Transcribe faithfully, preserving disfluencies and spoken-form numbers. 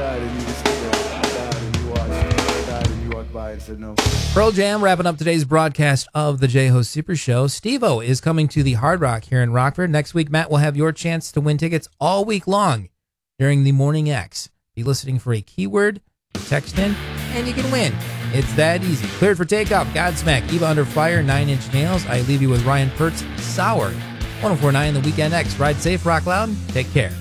died and you just stood there. I died and you watched. I died and you walked by and said no. Pearl Jam wrapping up today's broadcast of the J-Ho Super Show. Steve-O is coming to the Hard Rock here in Rockford. Next week, Matt will have your chance to win tickets all week long during the Morning X. Be listening for a keyword, text in, and you can win. It's that easy. Cleared for takeoff. Godsmack, Eva Under Fire, Nine Inch Nails. I leave you with Ryan Pertz, Sour. one oh four point nine The Weekend X. Ride safe, rock loud, take care.